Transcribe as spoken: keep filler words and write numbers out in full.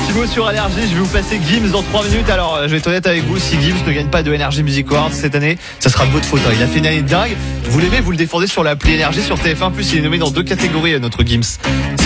petit mot sur Énergie. Je vais vous passer Gims dans trois minutes. Alors, je vais être honnête avec vous, si Gims ne gagne pas de Energy Music Awards cette année, ça sera de votre faute. Il a fait une année dingue. Vous l'aimez, vous le défendez sur l'appli Énergie sur T F un plus. Il est nommé dans deux catégories, notre Gims. C'est